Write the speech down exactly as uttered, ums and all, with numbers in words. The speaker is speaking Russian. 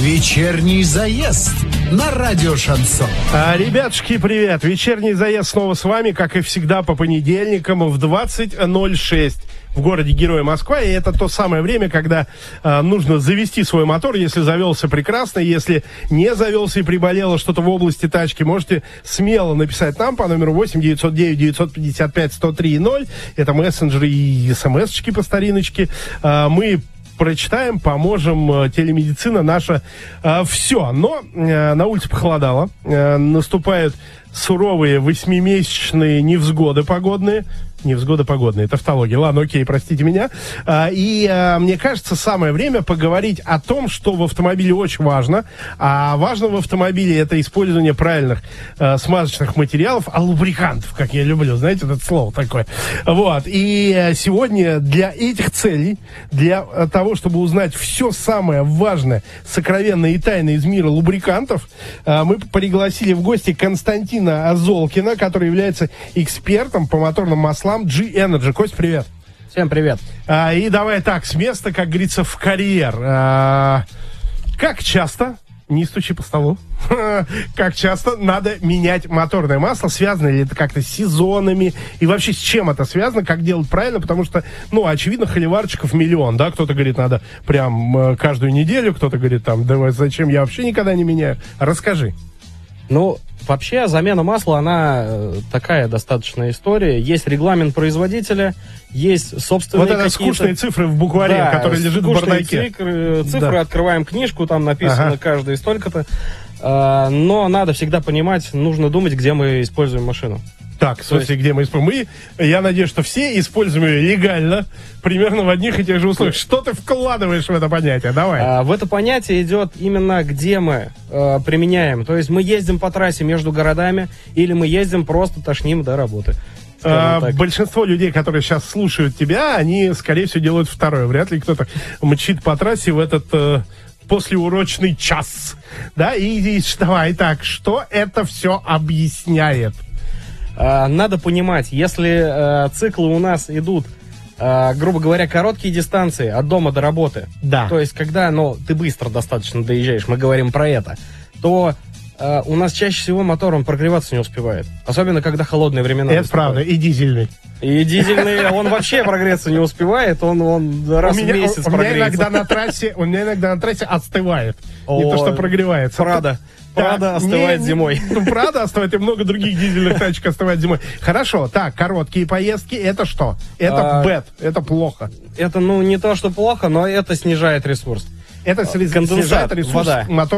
Вечерний заезд на радио Шансон. А, ребятушки, привет. Вечерний заезд снова с вами, как и всегда, по понедельникам в двадцать ноль шесть. В городе Героя Москва, и это то самое время, когда э, нужно завести свой мотор. Если завелся, прекрасно. Если не завелся и приболело что-то в области тачки, можете смело написать нам по номеру восемь девятьсот девять девятьсот пятьдесят пять сто три ноль. Это мессенджеры и смс-очки по стариночке. Э, мы прочитаем, поможем, телемедицина наша. Э, все. Но э, на улице похолодало. Э, наступают суровые восьмимесячные невзгоды погодные. Невзгоды погодные, тавтология. Ладно, окей, простите меня. А, и а, мне кажется, самое время поговорить о том, что в автомобиле очень важно. А важно в автомобиле это использование правильных а, смазочных материалов, а лубрикантов, как я люблю, знаете, это слово такое. Вот. И сегодня для этих целей, для того, чтобы узнать все самое важное, сокровенное и тайное из мира лубрикантов, а, мы пригласили в гости Константина Азолкина, который является экспертом по моторным маслам G-Energy. Кость, привет. Всем привет. А, и давай так, с места, как говорится, в карьер. А, как часто, не стучи по столу, как часто надо менять моторное масло? Связано ли это как-то с сезонами? И вообще с чем это связано? Как делать правильно? Потому что, ну, очевидно, холиварчиков миллион, да? Кто-то говорит, надо прям каждую неделю, кто-то говорит, там, давай, зачем, я вообще никогда не меняю. Расскажи. Ну, вообще, замена масла, она э, такая достаточная история. Есть регламент производителя, есть собственные вот это какие-то... скучные цифры в букваре, да, которые лежит в бардаке. Цифры, цифры да. Открываем книжку, там написано ага. каждый столько-то. Э, но надо всегда понимать, нужно думать, где мы используем машину. Так, в смысле, где мы используем? Мы, я надеюсь, что все используем ее легально, примерно в одних и тех же условиях. Что ты вкладываешь в это понятие? Давай. А, в это понятие идет именно, где мы э, применяем. То есть мы ездим по трассе между городами, или мы ездим просто тошним до работы. А, большинство людей, которые сейчас слушают тебя, они, скорее всего, делают второе. Вряд ли кто-то мчит по трассе в этот... Э, послеурочный час. Да, и, и давай так, что это все объясняет? Надо понимать, если э, циклы у нас идут, э, грубо говоря, короткие дистанции от дома до работы, да. то есть когда ну, ты быстро достаточно доезжаешь, мы говорим про это, то э, у нас чаще всего мотор он прогреваться не успевает. Особенно, когда холодные времена. Это наступают. правда, и дизельный. И дизельный, он вообще прогреться не успевает, он, он раз в месяц прогреется. У меня иногда на трассе, у меня иногда на трассе остывает, не то что прогревается. Правда. Прада да, остывает не, зимой. Ну, Прада остывает, и много других дизельных тачек остывает зимой. Хорошо, так, короткие поездки, это что? Это а, бэд, это плохо. Это, ну, не то, что плохо, но это снижает ресурс. Это снижает ресурс вода. мотора.